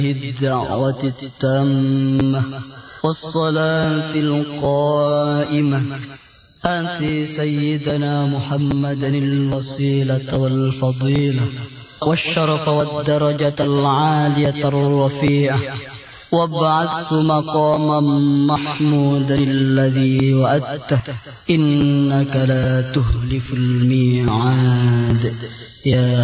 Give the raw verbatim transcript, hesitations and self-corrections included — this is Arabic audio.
الدعوة التامة والصلاة القائمة آت سيدنا محمدا الوسيلة والفضيلة والشرف والدرجة العالية الرفيعة وابعث مقاما محمودا الذي وعدته إنك لا تخلف الميعاد يا